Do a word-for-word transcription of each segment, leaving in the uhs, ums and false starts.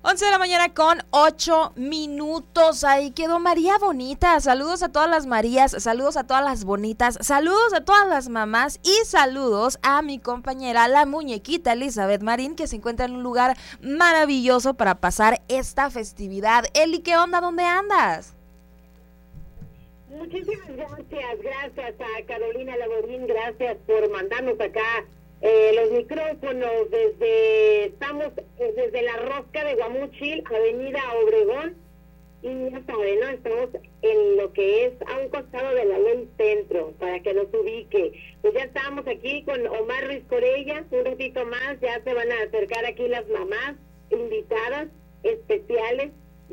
once de la mañana con ocho minutos. Ahí quedó María Bonita. Saludos a todas las Marías, saludos a todas las bonitas, saludos a todas las mamás y saludos a mi compañera, la muñequita Elizabeth Marín, que se encuentra en un lugar maravilloso para pasar esta festividad. Eli, ¿qué onda? ¿Dónde andas? Muchísimas gracias, gracias a Carolina Laborín, gracias por mandarnos acá eh, los micrófonos desde, estamos eh, desde la Rosca de Guamúchil, Avenida Obregón, y ya saben, ¿no? Estamos en lo que es a un costado de la Ley Centro, para que nos ubique. Pues ya estamos aquí con Omar Ruiz Corella, un ratito más, ya se van a acercar aquí las mamás invitadas especiales,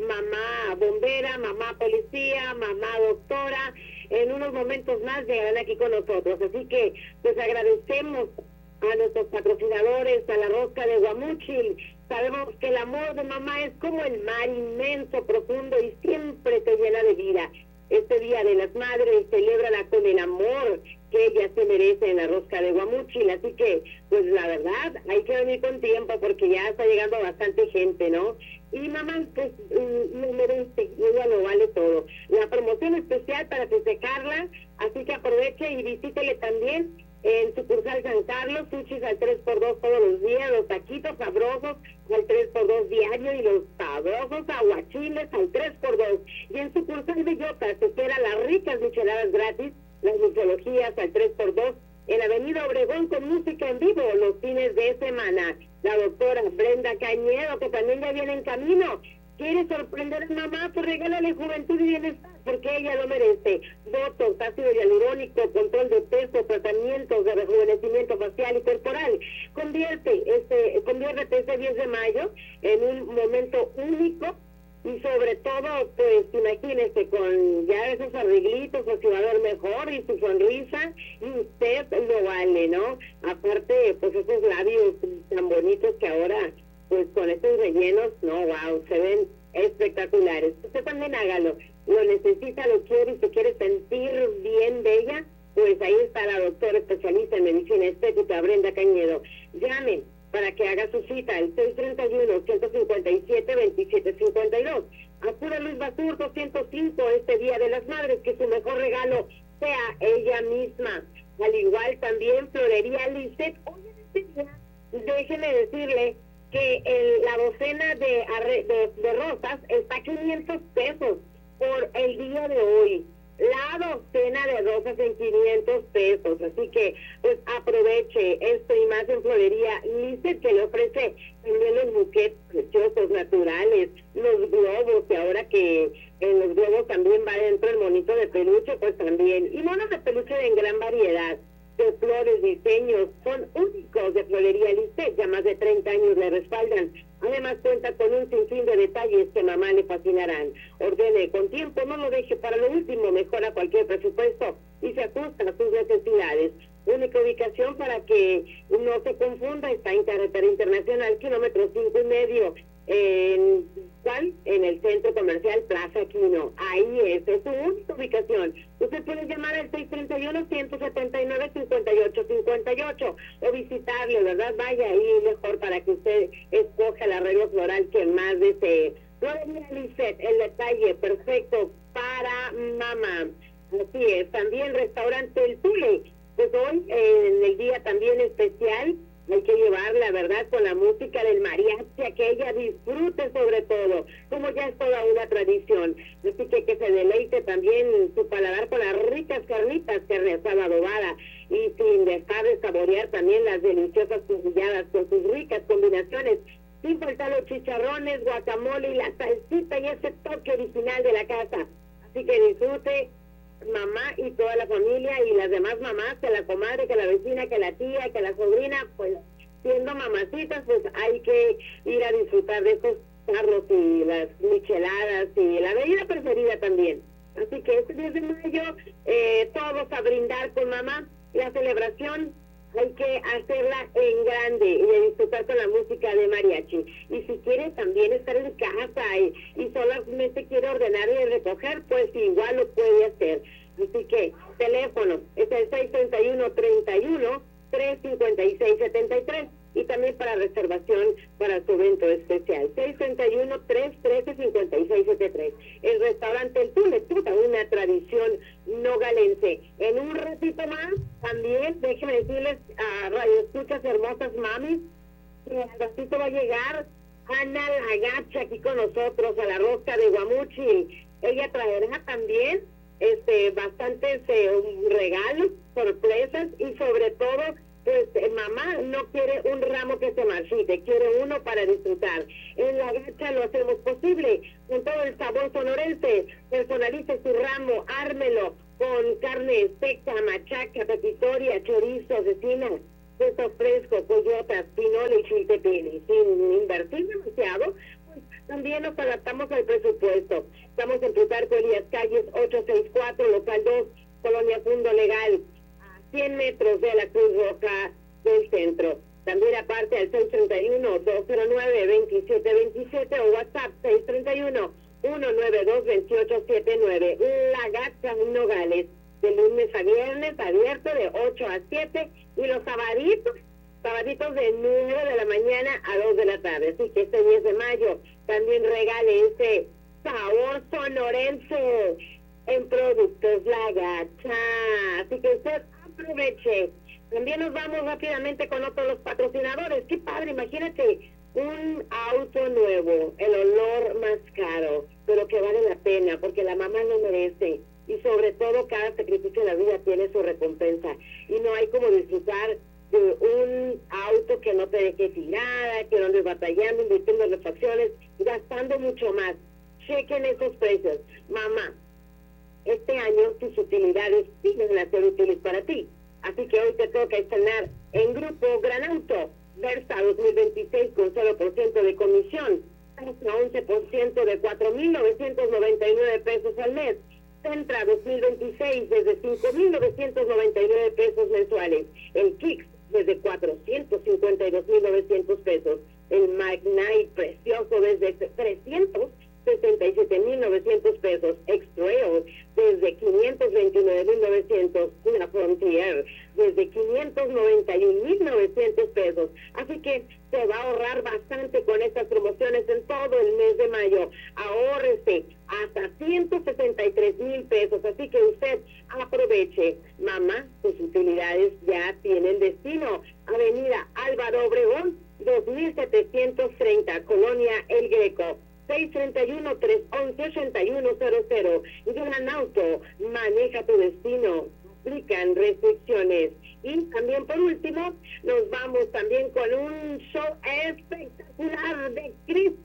mamá bombera, mamá policía, mamá doctora, en unos momentos más llegarán aquí con nosotros, así que pues agradecemos a nuestros patrocinadores, a la Rosca de Guamúchil. Sabemos que el amor de mamá es como el mar, inmenso, profundo y siempre te llena de vida. Este Día de las Madres, celébrala con el amor que ella se merece en la Rosca de Guamúchil, así que, pues la verdad, hay que venir con tiempo porque ya está llegando bastante gente, ¿no? Y mamá, pues, lo merece, ella lo vale todo. La promoción especial para festejarla, así que aproveche y visítele también en sucursal San Carlos, sushis al tres por dos todos los días, los taquitos sabrosos al tres por dos diario y los sabrosos aguachiles al tres por dos. Y en sucursal Bellota se espera las ricas micheladas gratis, las mixologías al tres por dos, en Avenida Obregón con música en vivo los fines de semana. La doctora Brenda Cañedo, que también ya viene en camino, quiere sorprender a mamá, pues regálale juventud y bienestar, porque ella lo merece. Botox, ácido hialurónico, control de peso, tratamientos de rejuvenecimiento facial y corporal. Convierte este, conviértete este diez de mayo en un momento único y sobre todo, pues imagínese con ya esos arreglitos, pues si va a ver mejor y su sonrisa, y usted lo vale, ¿no? Aparte, pues esos labios tan bonitos que ahora, pues con estos rellenos, no, wow, se ven espectaculares. Usted también hágalo, lo necesita, lo quiere y se quiere sentir bien bella, pues ahí está la doctora especialista en medicina estética, Brenda Cañedo. Llamen para que haga su cita, el seis treinta y uno, ciento cincuenta y siete, veintisiete cincuenta y dos. Apura Luis Basurto, ciento cinco, este Día de las Madres, que su mejor regalo sea ella misma. Al igual también Florería Lisset. Hoy en este día, déjeme decirle que el, la docena de, de, de rosas está a quinientos pesos por el día de hoy. La docena de rosas en quinientos pesos, así que pues aproveche esto y más en Florería Lisset, que le ofrece también los buquetes preciosos naturales, los globos, y ahora que en los globos también va dentro el monito de peluche, pues también, y monos de peluche en gran variedad de flores, diseños, son únicos de Florería Lisset, ya más de treinta años le respaldan. Además cuenta con un sinfín de detalles que mamá le fascinarán. Ordene con tiempo, no lo deje para lo último, mejora cualquier presupuesto y se ajusta a sus necesidades. Única ubicación para que no se confunda, está en carretera internacional, kilómetro cinco y medio. ¿En cuál? En el centro comercial Plaza Aquino. Ahí es, es su única ubicación. Usted puede llamar al seis treinta y uno, ciento setenta y nueve, cincuenta y ocho cincuenta y ocho o visitarle, ¿verdad? Vaya ahí mejor para que usted escoja el arreglo floral que más desee. Florería Lisset, el detalle perfecto para mamá. Así es, también restaurante El Tule. Pues hoy, eh, en el día también especial, hay que llevarla, ¿verdad?, con la música del mariachi, a que ella disfrute sobre todo, como ya es toda una tradición. Así que que se deleite también su paladar con las ricas carnitas, carne asada adobada, y sin dejar de saborear también las deliciosas cocilladas con sus ricas combinaciones, sin faltar los chicharrones, guacamole y la salsita y ese toque original de la casa. Así que disfrute mamá y toda la familia y las demás mamás, que la comadre, que la vecina, que la tía, que la sobrina, pues siendo mamacitas, pues hay que ir a disfrutar de esos carros y las micheladas y la bebida preferida también. Así que este diez de mayo, eh, todos a brindar con mamá. La celebración hay que hacerla en grande y de disfrutar con la música de mariachi. Y si quiere también estar en casa y, y solamente quiere ordenar y recoger, pues igual lo puede hacer. Así que teléfono es el seis treinta y uno, treinta y uno, trescientos cincuenta y seis setenta y tres. y también para reservación para su evento especial. seis tres uno, tres uno tres, cinco seis siete tres. El restaurante El Tule, toda una tradición nogalense. En un ratito más, también, déjenme decirles a Radio Escuchas hermosas mamis, que al ratito va a llegar Ana la Gacha aquí con nosotros a la rosca de Guamúchil. Ella traerá también este bastantes eh, regalos, sorpresas y sobre todo, pues eh, mamá no quiere un ramo que se marchite, quiere uno para disfrutar. En la Gacha lo hacemos posible con todo el sabor sonorense. Personalice su ramo, ármelo con carne seca, machaca, pepitoria, chorizo, cecina, queso fresco, coyotas, pinole y chiltepín. Sin invertir demasiado, pues también nos adaptamos al presupuesto. Estamos en Plutarco Elías Calles ochocientos sesenta y cuatro, local dos, Colonia Fundo Legal, a cien metros de la Cruz Roja del centro. También aparte al seis tres uno, dos cero nueve, dos siete dos siete o WhatsApp seis tres uno, uno nueve dos, dos ocho siete nueve. La Gacha Nogales, de lunes a viernes, abierto de ocho a siete, y los sabaditos, sabaditos de nueve de la mañana a dos de la tarde. Así que este diez de mayo también regale ese sabor sonorense en Productos La Gacha. Así que usted aproveche. También nos vamos rápidamente con otros los patrocinadores. Qué padre, imagínate un auto nuevo, el olor más caro, pero que vale la pena porque la mamá lo merece. Y sobre todo, cada sacrificio en la vida tiene su recompensa. Y no hay como disfrutar de un auto que no te deje tirada, que no andes batallando, invirtiendo en refacciones, gastando mucho más. Chequen esos precios. Mamá, este año tus utilidades siguen a ser útiles para ti. Así que hoy te toca estrenar en Grupo Gran Auto Versa dos mil veintiséis con cero por ciento de comisión, hasta once por ciento de cuatro mil novecientos noventa y nueve pesos al mes. Centra dos mil veintiséis desde cinco mil novecientos noventa y nueve pesos mensuales. El Kicks desde cuatrocientos cincuenta y dos mil novecientos pesos. El Magnite precioso desde trescientos sesenta y siete mil novecientos pesos. X-Trail desde quinientos veintinueve mil novecientos. Una Frontier desde quinientos noventa y un mil novecientos pesos. Así que se va a ahorrar bastante con estas promociones en todo el mes de mayo. Ahórrese hasta ciento sesenta y tres mil pesos. Así que usted aproveche. Mamá, sus utilidades ya tienen destino. Avenida Álvaro Obregón, dos mil setecientos treinta, Colonia El Greco. seis tres uno, tres once, ochenta y uno cero cero. Gran Auto, maneja tu destino. Aplican restricciones. Y también por último, nos vamos también con un show espectacular de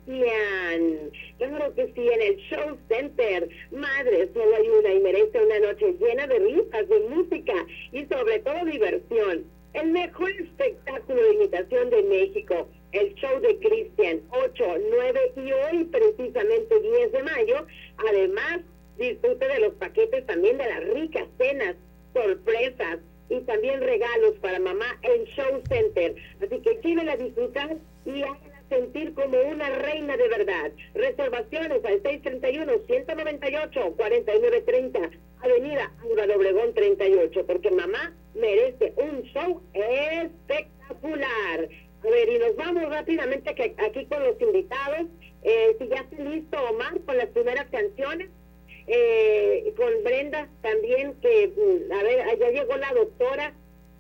Cristian. Claro que sí, en el Show Center. Madre, solo hay una y merece una noche llena de risas, de música y sobre todo diversión. El mejor espectáculo de imitación de México. El show de Cristian, ocho, nueve y hoy precisamente diez de mayo. Además, disfrute de los paquetes también de las ricas cenas, sorpresas y también regalos para mamá en Show Center. Así que llévela a disfrutar y hágala sentir como una reina de verdad. Reservaciones al seis tres uno, uno nueve ocho, cuatro nueve tres cero, Avenida Álvaro Obregón treinta y ocho, porque mamá merece un show espectacular. A ver, y nos vamos rápidamente que aquí con los invitados. Eh, si ya está listo Omar con las primeras canciones, eh, con Brenda también, que, a ver, allá llegó la doctora,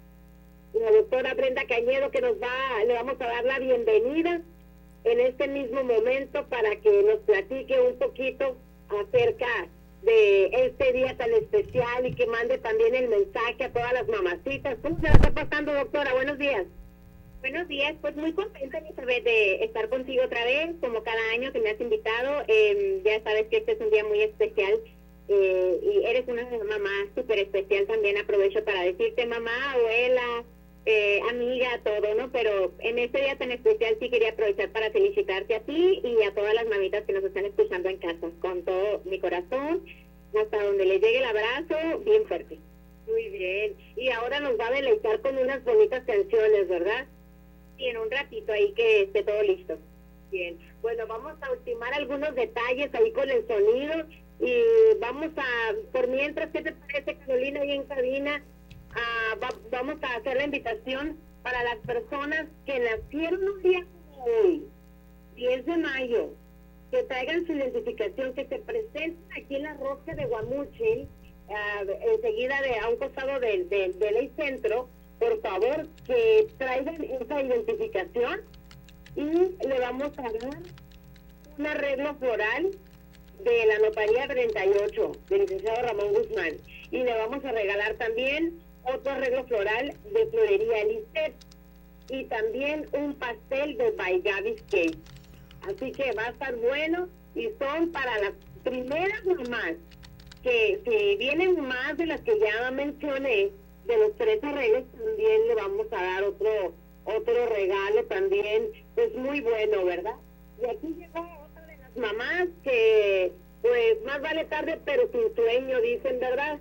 la doctora Brenda Cañedo, que nos va, le vamos a dar la bienvenida en este mismo momento para que nos platique un poquito acerca de este día tan especial y que mande también el mensaje a todas las mamacitas. ¿Cómo se la está pasando, doctora? Buenos días. Buenos días, pues muy contenta, Elizabeth, de estar contigo otra vez, como cada año que me has invitado. Eh, ya sabes que este es un día muy especial eh, y eres una mamá súper especial también. Aprovecho para decirte mamá, abuela, eh, amiga, todo, ¿no? Pero en este día tan especial sí quería aprovechar para felicitarte a ti y a todas las mamitas que nos están escuchando en casa, con todo mi corazón, hasta donde le llegue el abrazo, bien fuerte. Muy bien, y ahora nos va a deleitar con unas bonitas canciones, ¿verdad? Y en un ratito ahí que esté todo listo. Bien, bueno, vamos a ultimar algunos detalles ahí con el sonido y vamos a, por mientras, ¿qué te parece, Carolina, ahí en cabina? Ah, va, vamos a hacer la invitación para las personas que nacieron un día como hoy, diez de mayo, que traigan su identificación, que se presenten aquí en la rosca de Guamúchil, uh, enseguida de, a un costado del de, de Ley Centro, por favor, que traigan esa identificación y le vamos a dar un arreglo floral de la notaría treinta y ocho del licenciado Ramón Guzmán, y le vamos a regalar también otro arreglo floral de Florería Lisset y también un pastel de By Gaby's Cake. Así que va a estar bueno, y son para las primeras mamás, que si vienen más de las que ya mencioné, de los tres arreglos, también le vamos a dar otro otro regalo también, pues muy bueno, ¿verdad? Y aquí llegó otra de las mamás que, pues, más vale tarde pero sin sueño, dicen, ¿verdad?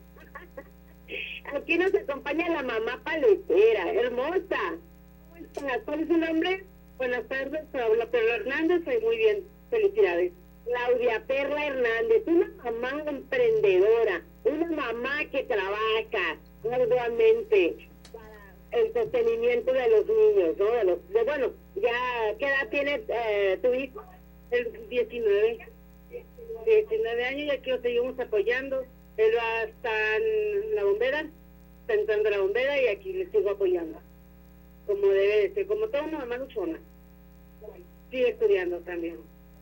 Aquí nos acompaña la mamá paletera, hermosa. ¿Cómo estás? ¿Cuál es su nombre? Buenas tardes, Paula Perla Hernández, soy muy bien, felicidades. Claudia Perla Hernández, una mamá emprendedora, una mamá que trabaja arduamente para el sostenimiento de los niños, ¿no? De los, de, bueno, ya, ¿qué edad tiene eh, tu hijo? El diecinueve. diecinueve años, y aquí lo seguimos apoyando. Él va a estar en la bombera, está entrando a la bombera, y aquí le sigo apoyando. Como debe de ser, como toda una mamá luchona. Sigue estudiando también.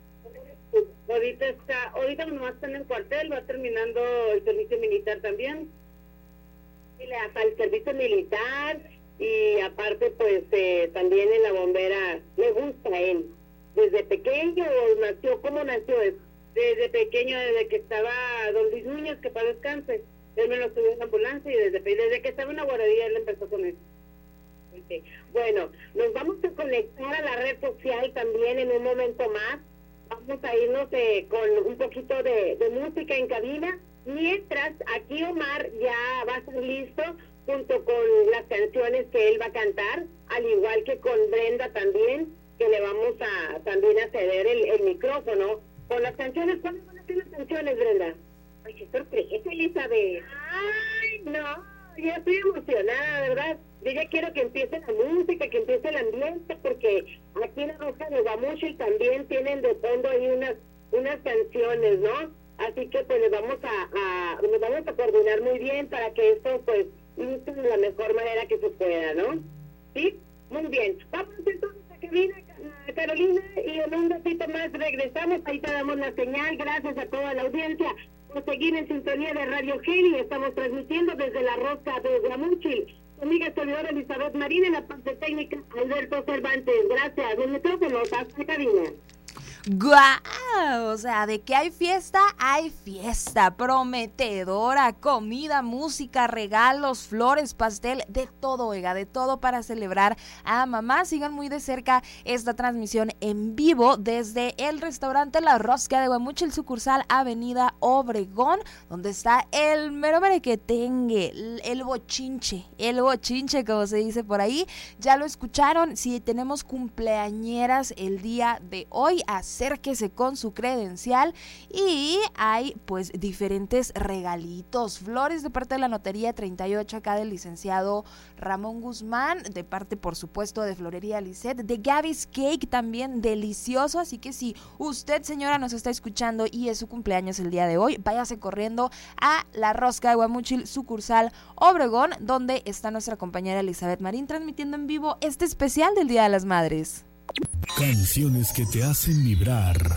Ahorita está, ahorita nomás está en el cuartel, va terminando el servicio militar también. Y le hace el servicio militar, y aparte pues eh, también en la bombera le gusta a él. ¿Desde pequeño o nació? ¿Cómo nació eso? Desde pequeño, desde que estaba don Luis Núñez, que para descanse, él me lo subió en la ambulancia, y desde, desde que estaba en la guardería él empezó con eso. Okay. Bueno, nos vamos a conectar a la red social también en un momento más. Vamos a irnos eh, con un poquito de, de música en cabina, mientras aquí Omar ya va a estar listo junto con las canciones que él va a cantar, al igual que con Brenda también, que le vamos a también a ceder el, el micrófono con las canciones. ¿Cuáles van a ser las canciones, Brenda? Ay, qué sorpresa, Elizabeth. Ay, no, ya estoy emocionada, ¿verdad? Yo ya quiero que empiece la música, que empiece el ambiente, porque aquí en la Rosca de Guamúchil también tienen de fondo ahí unas unas canciones, ¿no? Así que pues les vamos a, a nos vamos a coordinar muy bien para que esto pues inicie de la mejor manera que se pueda, ¿no? ¿Sí? Muy bien. Vamos entonces a cabina, Carolina, y en un ratito más regresamos. Ahí te damos la señal. Gracias a toda la audiencia por seguir en sintonía de Radio Geni. Estamos transmitiendo desde la Rosca de Guamúchil. Su amiga servidora Elizabeth Marín, en la parte técnica Alberto Cervantes. Gracias. Los micrófonos hasta cabina. ¡Guau! O sea, de que hay fiesta, hay fiesta prometedora, comida, música, regalos, flores, pastel, de todo, oiga, de todo para celebrar a mamá. Sigan muy de cerca esta transmisión en vivo desde el restaurante La Rosca de Guamúchil, sucursal Avenida Obregón, donde está el mero merequetengue, el, el bochinche, el bochinche como se dice por ahí. Ya lo escucharon, si tenemos cumpleañeras el día de hoy, acérquese con su credencial, y hay pues diferentes regalitos, flores de parte de la notaría treinta y ocho acá del licenciado Ramón Guzmán, de parte por supuesto de Florería Lisset, de Gaby's Cake también delicioso. Así que si usted, señora, nos está escuchando y es su cumpleaños el día de hoy, váyase corriendo a La Rosca de Guamúchil, sucursal Obregón, donde está nuestra compañera Elizabeth Marín transmitiendo en vivo este especial del Día de las Madres. Canciones que te hacen vibrar.